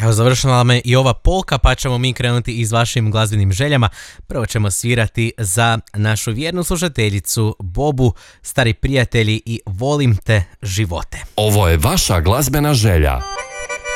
Evo, završila me i ova polka, pa ćemo mi krenuti i s vašim glazbenim željama. Prvo ćemo svirati za našu vjernu slušateljicu Bobu, Stari prijatelji i Volim te živote. Ovo je vaša glazbena želja.